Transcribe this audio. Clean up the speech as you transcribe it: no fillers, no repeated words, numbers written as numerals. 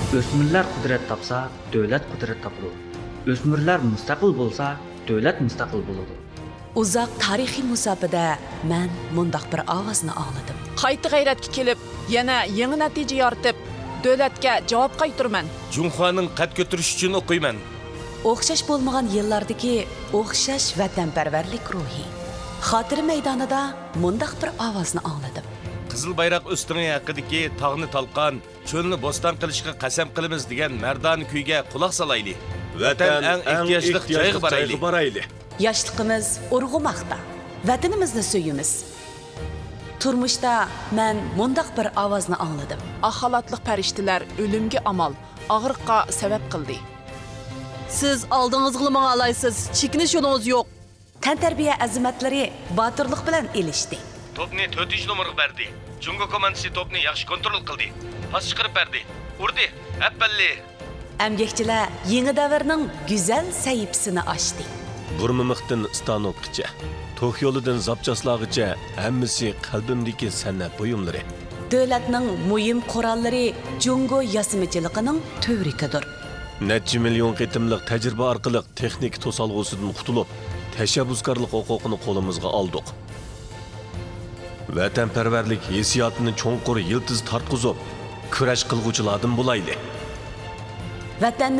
O'smirlar qudrat topsa, davlat qudrat topadi. O'smirlar mustaqil bo'lsa, davlat mustaqil bo'ladi. Uzoq tarixiy musofada men mundaq bir ovozni angladim. Qayta g'ayratga kelib, yana yangi natija yoritib, davlatga javob qaytarman. Junxoning qad ko'tarish uchun o'qiyman. O'xshash bo'lmagan yillardagi o'xshash vatanparvarlik ruhi. Xotira maydonida mundaq bir ovozni angladim. Qizil bayroq ustungi haqidagi tog'ni talqon, cho'lni bo'ston qilishga qasam qilamiz degan mardona kuyga quloq solaylik. Vatan eng ehtiyojli joyga boraylik. Yoshligimiz urg'umoqda. Vatanimizni suyimiz. Turmushda men mundaq bir ovozni angladim. Axalatliq farishtalar o'limga amal, og'riqqa sabab qildi. Siz oldingizga menga alaysiz, chekinish yo'lingiz yo'q. Tantarbiya azimatlari botirlik bilan elishdi. Topni 4 nomerga berdi. Jungo komandasi topni yaxshi kontrol qildi. Pas chiqarib berdi. Urdi. Appalli. Əmgəkçilər yeni davrning go'zal sahifasini ochdi. Burmimiqdan Stanokgacha, Tokyolidan Zapchaslag'icha hammasi qalbimdagi san'at buyumlari. Davlatning muhim qurollari Jungo yasimichiligining tövrikidir. Necha million qitimliq tajriba orqali texnik to'solg'usidan qutulib, tashabbuskorlik huquqini qo'limizga oldik. Vatanparvarlik hissiyotini cho'nqur yiltiz tartqizib, kurash qilguvchilardan bo'laylik. Vatan